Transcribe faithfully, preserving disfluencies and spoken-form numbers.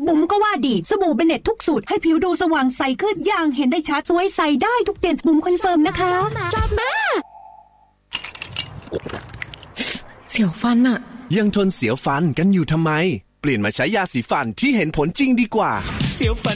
บุ๋มก็ว่าดีสบู่เบเน็ตทุกสูตรให้ผิวดูสว่างใสขึ้นอย่างเห็นได้ชัดสวยใสได้ทุกเย็นบุ๋มคอนเฟิร์มนะคะชอบมากเสียวฟันอะยังทนเสียวฟันกันอยู่ทำไมเปลี่ยนมาใช้ยาสีฟันที่เห็นผลจริงดีกว่าเสียวฟัน